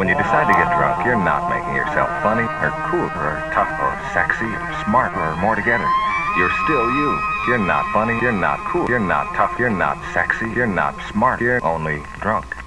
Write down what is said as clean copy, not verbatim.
When you decide to get drunk, you're not making yourself funny or cool or tough or sexy or smart or more together. You're still you. You're not funny, you're not cool, you're not tough, you're not sexy, you're not smart, you're only drunk.